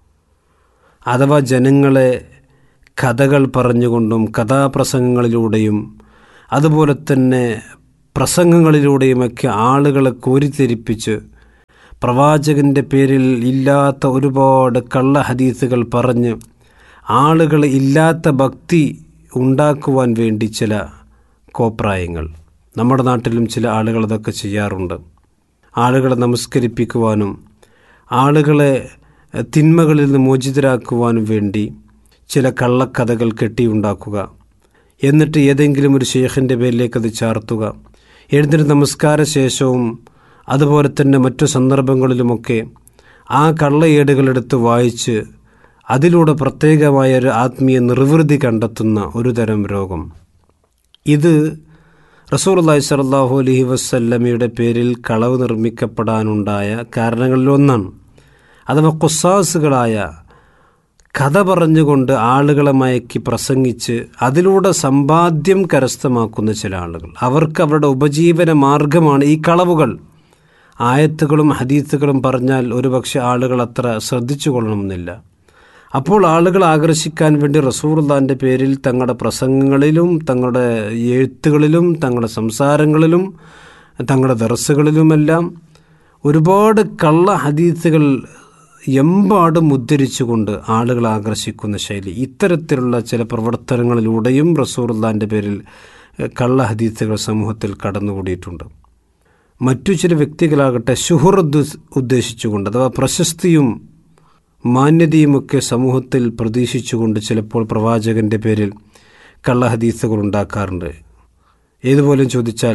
Speaker 5: അഥവാ ജനങ്ങളെ കഥകൾ പറഞ്ഞുകൊണ്ടും കഥാപ്രസംഗങ്ങളിലൂടെയും അതുപോലെ തന്നെ പ്രസംഗങ്ങളിലൂടെയുമൊക്കെ ആളുകളെ കോരിത്തെരിപ്പിച്ച് പ്രവാചകൻ്റെ പേരിൽ ഇല്ലാത്ത ഒരുപാട് കള്ള ഹദീസുകൾ പറഞ്ഞ് ആളുകൾ ഇല്ലാത്ത ഭക്തി ഉണ്ടാക്കുവാൻ വേണ്ടി ചില കോപ്രായങ്ങൾ. നമ്മുടെ നാട്ടിലും ചില ആളുകൾ അതൊക്കെ ചെയ്യാറുണ്ട്. ആളുകളെ നമസ്കരിപ്പിക്കുവാനും ആളുകളെ തിന്മകളിൽ നിന്ന് മോചിതരാക്കുവാനും വേണ്ടി ചില കള്ളക്കഥകൾ കെട്ടിയുണ്ടാക്കുക, എന്നിട്ട് ഏതെങ്കിലും ഒരു ഷെയ്ഖിൻ്റെ പേരിലേക്ക് അത് ചാർത്തുക. എഴുന്നേറ്റ് നമസ്കാര ശേഷവും അതുപോലെ തന്നെ മറ്റു സന്ദർഭങ്ങളിലുമൊക്കെ ആ കള്ളയേടുകളെടുത്ത് വായിച്ച് അതിലൂടെ പ്രത്യേകമായ ഒരു ആത്മീയ നിർവൃതി കണ്ടെത്തുന്ന ഒരു തരം രോഗം. ഇത് റസൂലുള്ളാഹി സ്വല്ലല്ലാഹു അലൈഹി വസല്ലമയുടെ പേരിൽ കളവ് നിർമ്മിക്കപ്പെടാനുണ്ടായ കാരണങ്ങളിലൊന്നാണ്. അഥവാ ഖുസ്സാസുകളായ കഥ പറഞ്ഞുകൊണ്ട് ആളുകളെ മയക്കി പ്രസംഗിച്ച് അതിലൂടെ സമ്പാദ്യം കരസ്ഥമാക്കുന്ന ചില ആളുകൾ. അവർക്ക് അവരുടെ ഉപജീവന മാർഗമാണ് ഈ കളവുകൾ. ആയത്തുകളും ഹദീസുകളും പറഞ്ഞാൽ ഒരുപക്ഷെ ആളുകൾ അത്ര ശ്രദ്ധിച്ചു കൊള്ളണമെന്നില്ല. അപ്പോൾ ആളുകൾ ആകർഷിക്കാൻ വേണ്ടി റസൂലുള്ളാഹിൻ്റെ പേരിൽ തങ്ങളുടെ പ്രസംഗങ്ങളിലും തങ്ങളുടെ എഴുത്തുകളിലും തങ്ങളുടെ സംസാരങ്ങളിലും തങ്ങളുടെ ദർസുകളിലുമെല്ലാം ഒരുപാട് കള്ള ഹദീസുകൾ എമ്പാടും ഉദ്ധരിച്ചുകൊണ്ട് ആളുകൾ ആകർഷിക്കുന്ന ശൈലി. ഇത്തരത്തിലുള്ള ചില പ്രവർത്തനങ്ങളിലൂടെയും റസൂലുള്ളാഹിൻ്റെ പേരിൽ കള്ള ഹദീസുകൾ സമൂഹത്തിൽ കടന്നുകൂടിയിട്ടുണ്ട്. മറ്റു ചില വ്യക്തികളാകട്ടെ ശുഹ്റത്ത് ഉദ്ദേശിച്ചുകൊണ്ട്, അഥവാ പ്രശസ്തിയും മാന്യതയുമൊക്കെ സമൂഹത്തിൽ പ്രതീക്ഷിച്ചുകൊണ്ട് ചിലപ്പോൾ പ്രവാചകൻ്റെ പേരിൽ കള്ള ഹദീസുകൾ ഉണ്ടാക്കാറുണ്ട്. ഏതുപോലും ചോദിച്ചാൽ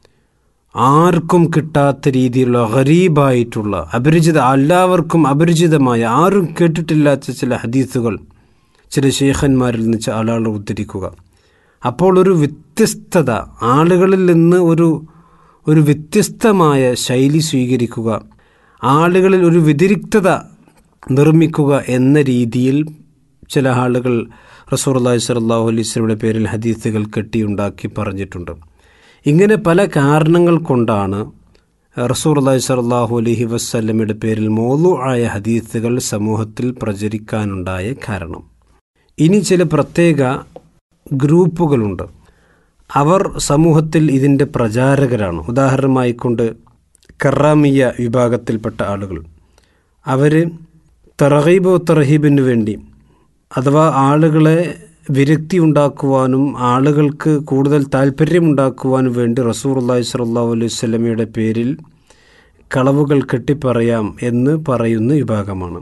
Speaker 5: ആർക്കും കിട്ടാത്ത രീതിയിലുള്ള ഗരീബായിട്ടുള്ള അപരിചിത, എല്ലാവർക്കും അപരിചിതമായ, ആരും കേട്ടിട്ടില്ലാത്ത ചില ഹദീസുകൾ ചില ശൈഖന്മാരിൽ നിന്ന് ആളുകൾ ഉദ്ധരിക്കുക. അപ്പോൾ ഒരു വ്യത്യസ്തത, ആളുകളിൽ നിന്ന് ഒരു ഒരു വ്യത്യസ്തമായ ശൈലി സ്വീകരിക്കുക, ആളുകളിൽ ഒരു വ്യതിരിക്തത നിർമ്മിക്കുക എന്ന രീതിയിൽ ചില ആളുകൾ റസൂലുള്ളാഹി സ്വല്ലല്ലാഹു അലൈഹി വസല്ലമയുടെ പേരിൽ ഹദീസുകൾ കെട്ടിയുണ്ടാക്കി പറഞ്ഞിട്ടുണ്ട്. ഇങ്ങനെ പല കാരണങ്ങൾ കൊണ്ടാണ് റസൂലുള്ളാഹി സ്വല്ലല്ലാഹു അലൈഹി വസല്ലമയുടെ പേരിൽ മൗളൂആയ ഹദീസുകൾ സമൂഹത്തിൽ പ്രചരിക്കാനുണ്ടായ കാരണം. ഇനി ചില പ്രത്യേക ഗ്രൂപ്പുകളുണ്ട്. അവർ സമൂഹത്തിൽ ഇതിൻ്റെ പ്രചാരകരാണ്. ഉദാഹരണമായിക്കൊണ്ട് കറാമിയ വിഭാഗത്തിൽപ്പെട്ട ആളുകൾ. അവർ തർഗീബ് തർഹീബിന് വേണ്ടി, അഥവാ ആളുകളെ വിരക്തി ഉണ്ടാക്കുവാനും ആളുകൾക്ക് കൂടുതൽ താല്പര്യമുണ്ടാക്കുവാനും വേണ്ടി റസൂലുള്ളാഹി സ്വല്ലല്ലാഹു അലൈഹി വസല്ലമയുടെ പേരിൽ കളവുകൾ കെട്ടിപ്പറയാം എന്ന് പറയുന്ന വിഭാഗമാണ്.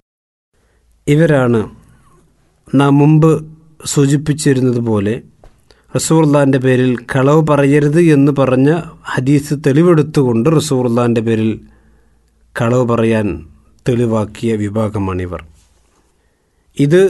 Speaker 5: ഇവരാണ് നാം മുമ്പ് സൂചിപ്പിച്ചിരുന്നത് പോലെ റസൂലുള്ളാഹിൻ്റെ പേരിൽ കളവ് പറയരുത് എന്ന് പറഞ്ഞ ഹദീസ് തെളിവെടുത്തുകൊണ്ട് റസൂലുള്ളാഹിൻ്റെ പേരിൽ കളവ് പറയാൻ തെളിവാക്കിയ വിഭാഗമാണിവർ. ഇത്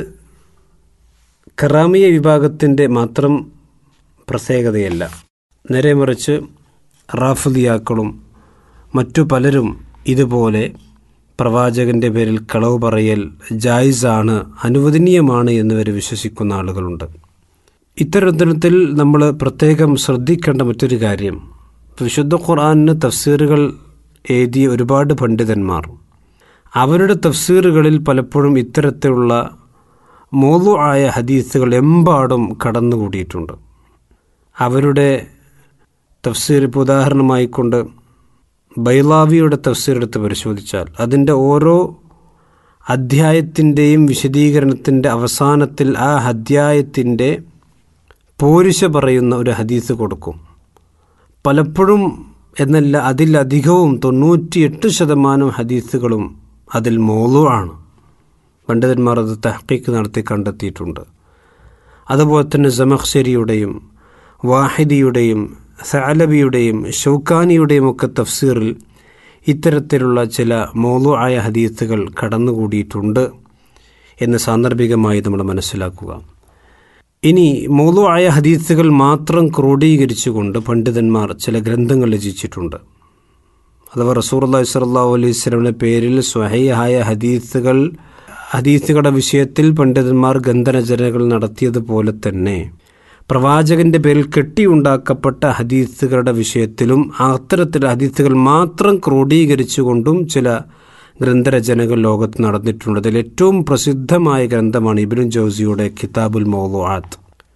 Speaker 5: കറാമിയ വിഭാഗത്തിൻ്റെ മാത്രം പ്രത്യേകതയല്ല. നേരെ മറിച്ച് റാഫിദിയാക്കളും മറ്റു പലരും ഇതുപോലെ പ്രവാചകൻ്റെ പേരിൽ കളവ് പറയൽ ജായിസാണ്, അനുവദനീയമാണ് എന്നിവർ വിശ്വസിക്കുന്ന ആളുകളുണ്ട്. ഇത്തരത്തിൽ നമ്മൾ പ്രത്യേകം ശ്രദ്ധിക്കേണ്ട മറ്റൊരു കാര്യം, വിശുദ്ധ ഖുർആനിന് തഫ്സീറുകൾ എഴുതിയ ഒരുപാട് പണ്ഡിതന്മാർ അവരുടെ തഫ്സീറുകളിൽ പലപ്പോഴും ഇത്തരത്തിലുള്ള മൗളൂആയ ഹദീസുകൾ എമ്പാടും കടന്നുകൂടിയിട്ടുണ്ട്. അവരുടെ തഫ്സീർ, ഇപ്പോൾ ഉദാഹരണമായിക്കൊണ്ട് ബൈലാവിയുടെ തഫ്സീർ എടുത്ത് പരിശോധിച്ചാൽ അതിൻ്റെ ഓരോ അധ്യായത്തിൻ്റെയും വിശദീകരണത്തിൻ്റെ അവസാനത്തിൽ ആ അധ്യായത്തിൻ്റെ പോരിശ പറയുന്ന ഒരു ഹദീസ് കൊടുക്കും. പലപ്പോഴും എന്നല്ല അതിലധികവും തൊണ്ണൂറ്റിയെട്ട് ശതമാനം ഹദീസുകളും അതിൽ മൗളൂആണ്. പണ്ഡിതന്മാർ അത് തഹ്ഖീഖ് നടത്തി കണ്ടെത്തിയിട്ടുണ്ട്. അതുപോലെ തന്നെ സമഖ്ശരിയുടെയും വാഹിദിയുടെയും സഅലബിയുടെയും ഷൗക്കാനിയുടെയും ഒക്കെ തഫ്സീറിൽ ഇത്തരത്തിലുള്ള ചില മൗളൂആയ ഹദീസുകൾ കടന്നുകൂടിയിട്ടുണ്ട് എന്ന് സാന്ദർഭികമായി നമ്മൾ മനസ്സിലാക്കുക. ഇനി മൗളൂആയ ഹദീസുകൾ മാത്രം ക്രോഡീകരിച്ചുകൊണ്ട് പണ്ഡിതന്മാർ ചില ഗ്രന്ഥങ്ങൾ രചിച്ചിട്ടുണ്ട്. അഥവാ റസൂലുള്ളാഹി സ്വല്ലല്ലാഹു അലൈഹി വസല്ലമയുടെ പേരിൽ സ്വഹീഹായ ഹദീസുകൾ ഹദീസുകളുടെ വിഷയത്തിൽ പണ്ഡിതന്മാർ ഗ്രന്ഥരചനകൾ നടത്തിയതുപോലെ തന്നെ പ്രവാചകൻ്റെ പേരിൽ കെട്ടിയുണ്ടാക്കപ്പെട്ട ഹദീസുകളുടെ വിഷയത്തിലും അത്തരത്തിൽ ഹദീസുകൾ മാത്രം ക്രോഡീകരിച്ചുകൊണ്ടും ചില ഗ്രന്ഥരചനകൾ ലോകത്ത് നടന്നിട്ടുണ്ട്. അതിൽ ഏറ്റവും പ്രസിദ്ധമായ ഗ്രന്ഥമാണ് ഇബ്നു ജൗസിയുടെ കിതാബുൽ മൗളൂആത്ത്.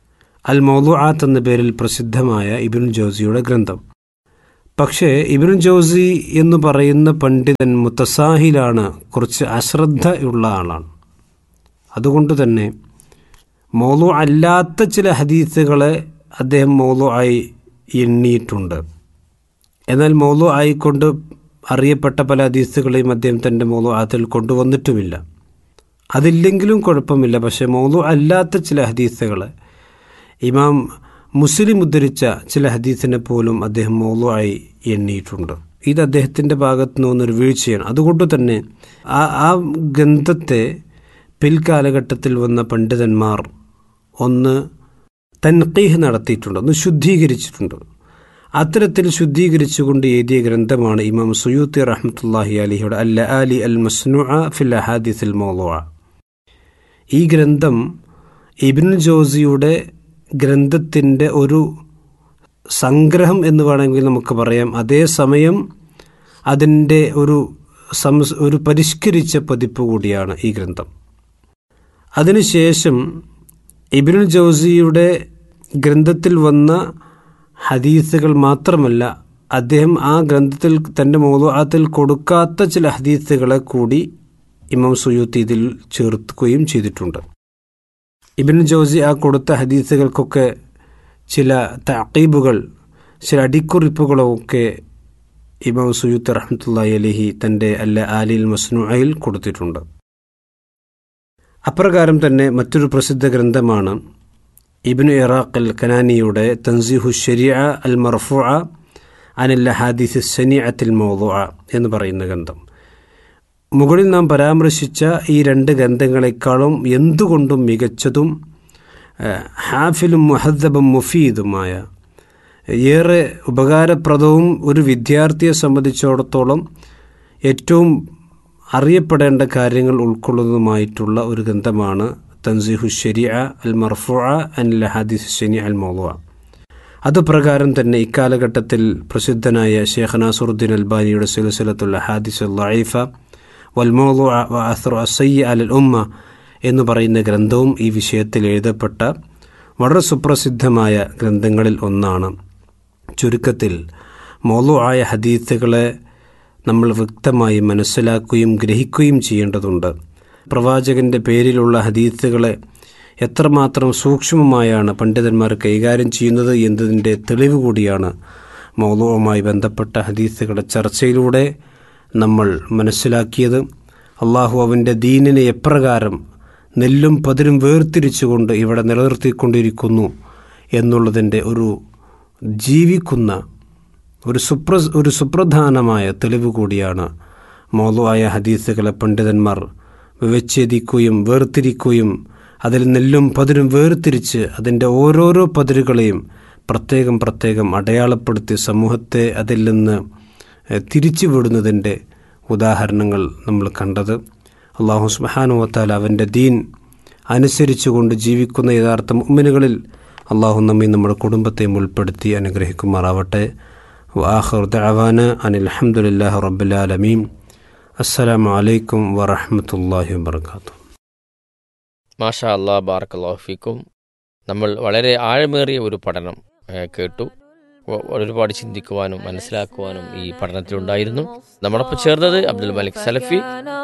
Speaker 5: അൽ മൗദൂആത്ത് എന്ന പേരിൽ പ്രസിദ്ധമായ ഇബ്നുൽ ജൗസിയുടെ ഗ്രന്ഥം. പക്ഷേ ഇബ്നുൽ ജൗസി എന്ന് പറയുന്ന പണ്ഡിതൻ മുത്തസാഹിലാണ്, കുറച്ച് അശ്രദ്ധയുള്ള ആളാണ്. അതുകൊണ്ട് തന്നെ മൗദൂ അല്ലാത്ത ചില ഹദീസുകളെ അദ്ദേഹം മൗദൂ ആയി എണ്ണിയിട്ടുണ്ട്. എന്നാൽ മൗദൂ ആയിക്കൊണ്ട് അറിയപ്പെട്ട പല ഹദീസുകളെയും അദ്ദേഹം തൻ്റെ മൗദൂആത്തിൽ കൊണ്ടുവന്നിട്ടുമില്ല. അതില്ലെങ്കിലും കുഴപ്പമില്ല. പക്ഷേ മൗദൂ അല്ലാത്ത ചില ഹദീസുകളെ, ഇമാം മുസ്ലിം ഉദ്ധരിച്ച ചില ഹദീസിനെ പോലും അദ്ദേഹം മൗദൂ ആയി എണ്ണിയിട്ടുണ്ട്. ഇത് അദ്ദേഹത്തിൻ്റെ ഭാഗത്തു നിന്നൊരു വീഴ്ചയാണ്. അതുകൊണ്ട് തന്നെ ആ ആ ഗ്രന്ഥത്തെ പിൽക്കാലഘട്ടത്തിൽ വന്ന പണ്ഡിതന്മാർ ഒന്ന് തൻഖീഹ് നടത്തിയിട്ടുണ്ട്, ഒന്ന് ശുദ്ധീകരിച്ചിട്ടുണ്ട്. അത്തരത്തിൽ ശുദ്ധീകരിച്ചുകൊണ്ട് എഴുതിയ ഗ്രന്ഥമാണ് ഇമാം സുയൂത്തി റഹ്മത്തുള്ളാഹി അലൈഹിയുടെ അൽ ലആലി അൽ മസ്നൂഅ ഫിൽ അഹാദീസിൽ മൗദൂഅ. ഈ ഗ്രന്ഥം ഇബ്നുൽ ജൗസിയുടെ ഗ്രന്ഥത്തിൻ്റെ ഒരു സംഗ്രഹം എന്ന് വേണമെങ്കിൽ നമുക്ക് പറയാം. അതേസമയം അതിൻ്റെ ഒരു സംസ് ഒരു പരിഷ്കരിച്ച പതിപ്പ് കൂടിയാണ് ഈ ഗ്രന്ഥം. അതിനുശേഷം ഇബ്നുൽ ജൗസിയുടെ ഗ്രന്ഥത്തിൽ വന്ന ഹദീസുകൾ മാത്രമല്ല, അദ്ദേഹം ആ ഗ്രന്ഥത്തിൽ തൻ്റെ മൗദൂആത്തിൽ കൊടുക്കാത്ത ചില ഹദീസുകളെ കൂടി ഇമാം സുയൂത്തി ഇതിൽ ചേർക്കുകയും ചെയ്തിട്ടുണ്ട്. ഇബ്നുൽ ജൗസി ആ കൊടുത്ത ഹദീസുകൾക്കൊക്കെ ചില തഅഖീബുകൾ, ചില അടിക്കുറിപ്പുകളൊക്കെ ഇമാം സുയൂത്തി റഹ്മത്തുള്ളാഹി അലൈഹി തൻ്റെ അൽ ലആലിൽ മസ്നൂഅയിൽ കൊടുത്തിട്ടുണ്ട്. അപ്രകാരം തന്നെ മറ്റൊരു പ്രസിദ്ധ ഗ്രന്ഥമാണ് ഇബ്നു ഇറാഖ് അൽ കനാനിയുടെ തൻസീഹു ശരീഅ അൽ മർഫൂഅ അനിൽ അഹാദീസ് സനീഅത്തിൽ മൗദൂഅ എന്ന് പറയുന്ന ഗ്രന്ഥം. മുകളിൽ നാം പരാമർശിച്ച ഈ രണ്ട് ഗ്രന്ഥങ്ങളെക്കാളും എന്തുകൊണ്ടും മികച്ചതും ഹാഫിലും മുഹദ്ദബും മുഫീദുമായ, ഏറെ ഉപകാരപ്രദവും ഒരു വിദ്യാർത്ഥിയെ സംബന്ധിച്ചിടത്തോളം ഏറ്റവും അറിയപ്പെടേണ്ട കാര്യങ്ങൾ ഉൾക്കൊള്ളുന്നതുമായിട്ടുള്ള ഒരു ഗ്രന്ഥമാണ് തൻസീഹു ശരീഅ അൽ മർഫൂഅ അനിൽ അഹാദീസ് സനീഅ അൽ മൗദൂഅ. അതുപ്രകാരം തന്നെ ഇക്കാലഘട്ടത്തിൽ പ്രസിദ്ധനായ ഷെയ്ഖ് നാസിറുദ്ദീൻ അൽബാനിയുടെ സിൽസിലത്തുൽ അഹാദീസ് ദഈഫ വൽ മൗദൂഅ വ അസ്റു അസ്സയ്യിഅ അലൽ ഉമ്മ എന്ന് പറയുന്ന ഗ്രന്ഥവും ഈ വിഷയത്തിൽ എഴുതപ്പെട്ട വളരെ സുപ്രസിദ്ധമായ ഗ്രന്ഥങ്ങളിൽ ഒന്നാണ്. ചുരുക്കത്തിൽ മൗദൂആയ ഹദീസുകളെ നമ്മൾ വ്യക്തമായി മനസ്സിലാക്കുകയും ഗ്രഹിക്കുകയും ചെയ്യേണ്ടതുണ്ട്. പ്രവാചകൻ്റെ പേരിലുള്ള ഹദീസുകളെ എത്രമാത്രം സൂക്ഷ്മമായാണ് പണ്ഡിതന്മാർ കൈകാര്യം ചെയ്യുന്നത് എന്നതിൻ്റെ തെളിവ് കൂടിയാണ് മൗദൂഉമായി ബന്ധപ്പെട്ട ഹദീസുകളുടെ ചർച്ചയിലൂടെ നമ്മൾ മനസ്സിലാക്കിയത്. അള്ളാഹു അവൻ്റെ ദീനിനെ എപ്രകാരം നെല്ലും പതിരും വേർതിരിച്ചുകൊണ്ട് ഇവിടെ നിലനിർത്തിക്കൊണ്ടിരിക്കുന്നു എന്നുള്ളതിൻ്റെ ഒരു ജീവിക്കുന്ന ഒരു സുപ്ര ഒരു സുപ്രധാനമായ തെളിവ് കൂടിയാണ് മൗദൂആയ ഹദീസുകളെ പണ്ഡിതന്മാർ വിച്ഛേദിക്കുകയും വേർതിരിക്കുകയും അതിൽ നെല്ലും പതിരും വേർതിരിച്ച് അതിൻ്റെ ഓരോരോ പതിരുകളെയും പ്രത്യേകം പ്രത്യേകം അടയാളപ്പെടുത്തി സമൂഹത്തെ അതിൽ നിന്ന് തിരിച്ചു വിടുന്നതിൻ്റെ ഉദാഹരണങ്ങൾ നമ്മൾ കണ്ടത്. അല്ലാഹു സുബ്ഹാനഹു വ തആല അവൻ്റെ ദീൻ അനുസരിച്ചുകൊണ്ട് ജീവിക്കുന്ന യഥാർത്ഥ മുഅ്മിനുകളിൽ അല്ലാഹു നമ്മെ നമ്മുടെ കുടുംബത്തെയും ഉൾപ്പെടുത്തി അനുഗ്രഹിക്കുമാറാവട്ടെ. വആഖിറു ദഅവാന അനിൽ ഹംദുലില്ലാഹി റബ്ബിൽ ആലമീൻ. അസ്സലാമു അലൈക്കും വറഹ്മത്തുള്ളാഹി വബറകാതുഹു.
Speaker 4: മാഷാ അല്ലാ, ബാറക്കല്ലാഹു ഫീക്കും. നമ്മൾ വളരെ ആഴമേറിയ ഒരു പഠനം ഏഹ്, കേട്ടു. ഒ- ഒരുപാട് ചിന്തിക്കുവാനും മനസ്സിലാക്കുവാനും ഈ പഠനത്തിലുണ്ടായിരുന്നു. നമ്മളൊപ്പം ചേർന്നത് അബ്ദുൽ മലിക് സലഫി.